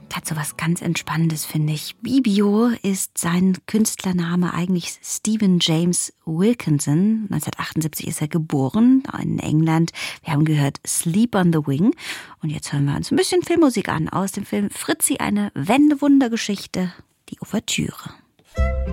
Hat so was ganz Entspannendes, finde ich. Bibio ist sein Künstlername, eigentlich Stephen James Wilkinson. 1978 ist er geboren in England. Wir haben gehört Sleep on the Wing. Und jetzt hören wir uns ein bisschen Filmmusik an aus dem Film Fritzi, eine Wendewundergeschichte, die Ouvertüre.